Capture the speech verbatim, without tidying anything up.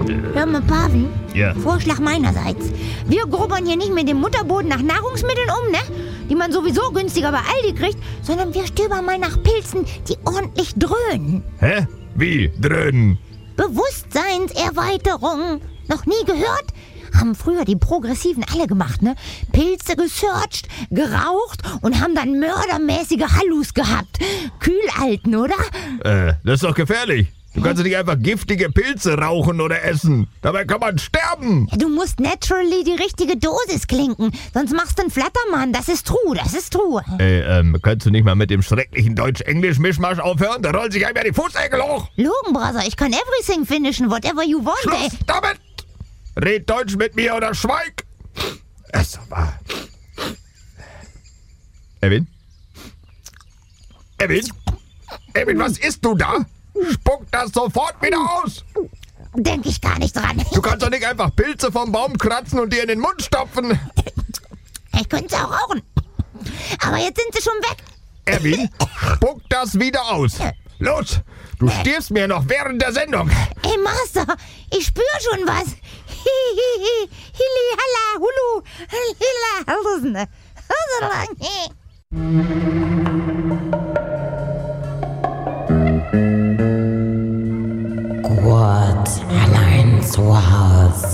Hör mal, Pavel. Ja. Vorschlag meinerseits. Wir grubbern hier nicht mit dem Mutterboden nach Nahrungsmitteln um, ne? Die man sowieso günstiger bei Aldi kriegt, sondern wir stöbern mal nach Pilzen, die ordentlich dröhnen. Hä? Wie? Dröhnen? Bewusstseinserweiterung. Noch nie gehört? Haben früher die Progressiven alle gemacht, ne? Pilze gesearcht, geraucht und haben dann mördermäßige Hallus gehabt. Kühlalten, oder? Äh, das ist doch gefährlich. Du kannst doch nicht einfach giftige Pilze rauchen oder essen. Dabei kann man sterben. Ja, du musst naturally die richtige Dosis klinken, sonst machst du einen Flattermann. Das ist true, das ist true. Ey, ähm, kannst du nicht mal mit dem schrecklichen Deutsch-Englisch-Mischmasch aufhören? Da rollt sich einem ja die Fußnägel hoch. Logan, Brother, ich kann everything finishen, whatever you want, Schluss ey. damit! Red Deutsch mit mir oder schweig! Es war... Erwin? Erwin? Erwin, was isst du da? Spuck das sofort wieder aus! Denk ich gar nicht dran. Du kannst doch nicht einfach Pilze vom Baum kratzen und dir in den Mund stopfen! Ich könnte sie auch rauchen. Aber jetzt sind sie schon weg. Erwin, spuck das wieder aus! Los, du stirbst mir noch während der Sendung! Ey, Master, ich spür schon was. Hihihi, hili, halla, hulu, hilla, Gurt allein zu Haus.